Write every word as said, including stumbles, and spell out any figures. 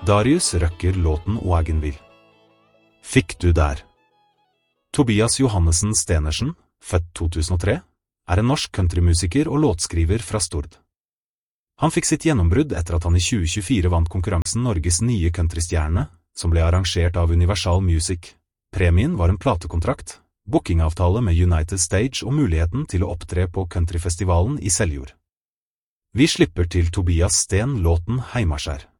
Darius Røkker låten Wagonville. Fikk du der? Tobias Johannessen Stenersen, født to tusen og tre, er en norsk countrymusiker og låtskriver fra Stord. Han fikk sitt gjennombrudd etter at han i tjue tjuefire vant konkurransen Norges nye countrystjerne, som ble arrangert av Universal Music. Premien var en platekontrakt, bookingavtale med United Stage og muligheten til å opptre på countryfestivalen i Seljord. Vi slipper til Tobias Sten låten Heimaskjær.